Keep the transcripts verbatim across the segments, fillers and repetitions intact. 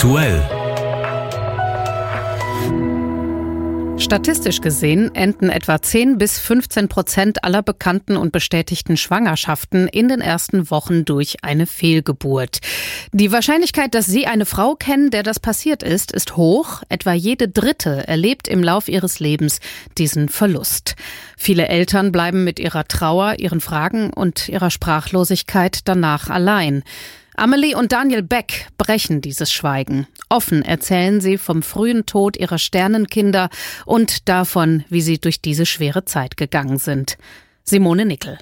Aktuell. Statistisch gesehen enden etwa zehn bis fünfzehn Prozent aller bekannten und bestätigten Schwangerschaften in den ersten Wochen durch eine Fehlgeburt. Die Wahrscheinlichkeit, dass Sie eine Frau kennen, der das passiert ist, ist hoch. Etwa jede Dritte erlebt im Lauf ihres Lebens diesen Verlust. Viele Eltern bleiben mit ihrer Trauer, ihren Fragen und ihrer Sprachlosigkeit danach allein. Amelie und Daniel Beck brechen dieses Schweigen. Offen erzählen sie vom frühen Tod ihrer Sternenkinder und davon, wie sie durch diese schwere Zeit gegangen sind. Simone Nickel.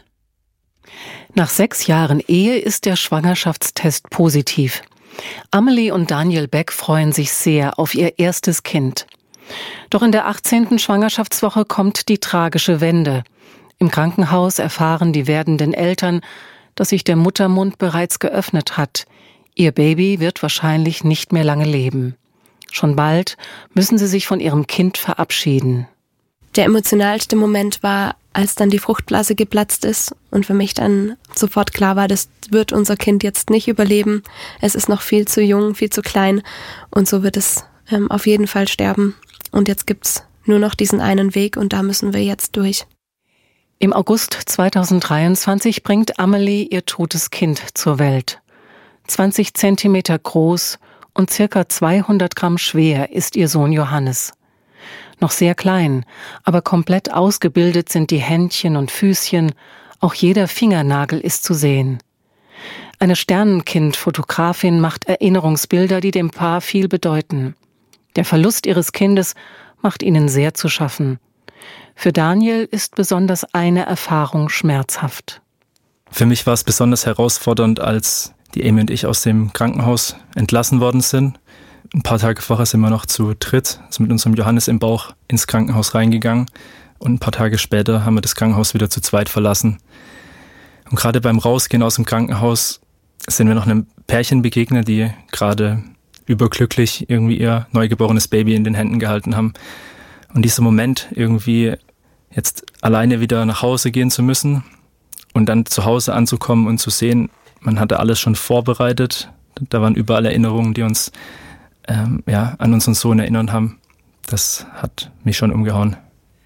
Nach sechs Jahren Ehe ist der Schwangerschaftstest positiv. Amelie und Daniel Beck freuen sich sehr auf ihr erstes Kind. Doch in der achtzehnten Schwangerschaftswoche kommt die tragische Wende. Im Krankenhaus erfahren die werdenden Eltern, dass sich der Muttermund bereits geöffnet hat. Ihr Baby wird wahrscheinlich nicht mehr lange leben. Schon bald müssen sie sich von ihrem Kind verabschieden. Der emotionalste Moment war, als dann die Fruchtblase geplatzt ist und für mich dann sofort klar war, das wird unser Kind jetzt nicht überleben. Es ist noch viel zu jung, viel zu klein und so wird es ähm, auf jeden Fall sterben. Und jetzt gibt's nur noch diesen einen Weg und da müssen wir jetzt durch. Im August zweitausenddreiundzwanzig bringt Amelie ihr totes Kind zur Welt. zwanzig Zentimeter groß und circa zweihundert Gramm schwer ist ihr Sohn Johannes. Noch sehr klein, aber komplett ausgebildet sind die Händchen und Füßchen, auch jeder Fingernagel ist zu sehen. Eine Sternenkind-Fotografin macht Erinnerungsbilder, die dem Paar viel bedeuten. Der Verlust ihres Kindes macht ihnen sehr zu schaffen. Für Daniel ist besonders eine Erfahrung schmerzhaft. Für mich war es besonders herausfordernd, als die Amy und ich aus dem Krankenhaus entlassen worden sind. Ein paar Tage vorher sind wir noch zu dritt, also mit unserem Johannes im Bauch, ins Krankenhaus reingegangen. Und ein paar Tage später haben wir das Krankenhaus wieder zu zweit verlassen. Und gerade beim Rausgehen aus dem Krankenhaus sind wir noch einem Pärchen begegnet, die gerade überglücklich irgendwie ihr neugeborenes Baby in den Händen gehalten haben. Und dieser Moment, irgendwie jetzt alleine wieder nach Hause gehen zu müssen und dann zu Hause anzukommen und zu sehen, man hatte alles schon vorbereitet. Da waren überall Erinnerungen, die uns ähm, ja, an unseren Sohn erinnert haben. Das hat mich schon umgehauen.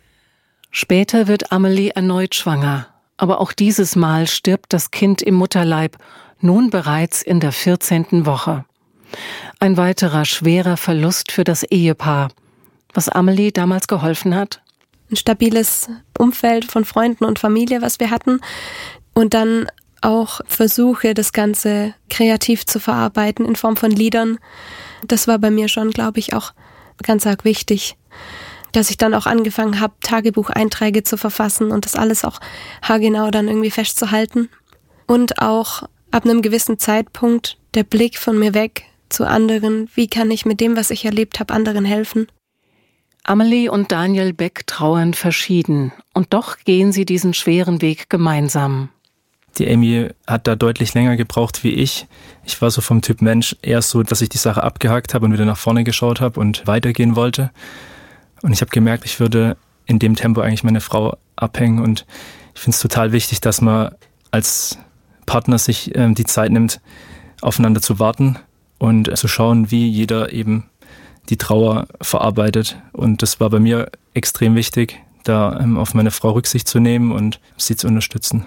Später wird Amelie erneut schwanger. Aber auch dieses Mal stirbt das Kind im Mutterleib, nun bereits in der vierzehnten Woche. Ein weiterer schwerer Verlust für das Ehepaar. Was Amelie damals geholfen hat? Ein stabiles Umfeld von Freunden und Familie, was wir hatten. Und dann auch Versuche, das Ganze kreativ zu verarbeiten in Form von Liedern. Das war bei mir schon, glaube ich, auch ganz arg wichtig. Dass ich dann auch angefangen habe, Tagebucheinträge zu verfassen und das alles auch haargenau dann irgendwie festzuhalten. Und auch ab einem gewissen Zeitpunkt der Blick von mir weg zu anderen. Wie kann ich mit dem, was ich erlebt habe, anderen helfen? Amelie und Daniel Beck trauern verschieden und doch gehen sie diesen schweren Weg gemeinsam. Die Amy hat da deutlich länger gebraucht wie ich. Ich war so vom Typ Mensch eher so, dass ich die Sache abgehakt habe und wieder nach vorne geschaut habe und weitergehen wollte. Und ich habe gemerkt, ich würde in dem Tempo eigentlich meine Frau abhängen und ich finde es total wichtig, dass man als Partner sich äh, die Zeit nimmt, aufeinander zu warten und zu schauen, wie jeder eben die Trauer verarbeitet. Und das war bei mir extrem wichtig, da ähm, auf meine Frau Rücksicht zu nehmen und sie zu unterstützen.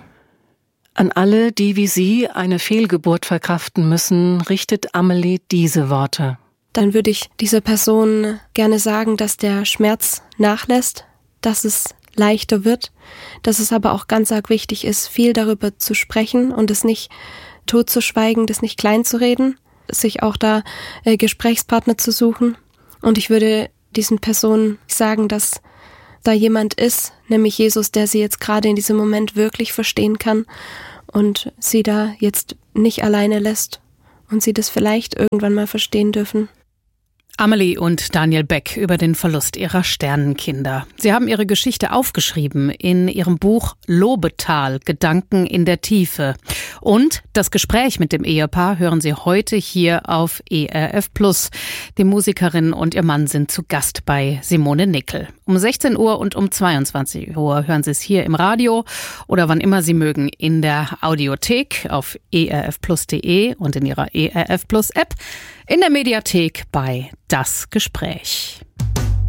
An alle, die wie Sie eine Fehlgeburt verkraften müssen, richtet Amelie diese Worte. Dann würde ich dieser Person gerne sagen, dass der Schmerz nachlässt, dass es leichter wird, dass es aber auch ganz arg wichtig ist, viel darüber zu sprechen und es nicht totzuschweigen, das nicht klein zu reden, sich auch da äh, Gesprächspartner zu suchen. Und ich würde diesen Personen sagen, dass da jemand ist, nämlich Jesus, der sie jetzt gerade in diesem Moment wirklich verstehen kann und sie da jetzt nicht alleine lässt und sie das vielleicht irgendwann mal verstehen dürfen. Amelie und Daniel Beck über den Verlust ihrer Sternenkinder. Sie haben ihre Geschichte aufgeschrieben in ihrem Buch Lobetal, Gedanken in der Tiefe. Und das Gespräch mit dem Ehepaar hören Sie heute hier auf E R F Plus. Die Musikerin und ihr Mann sind zu Gast bei Simone Nickel. Um sechzehn Uhr und um zweiundzwanzig Uhr hören Sie es hier im Radio oder wann immer Sie mögen in der Audiothek auf e r f plus punkt d e und in Ihrer E R F Plus App, in der Mediathek bei Das Gespräch.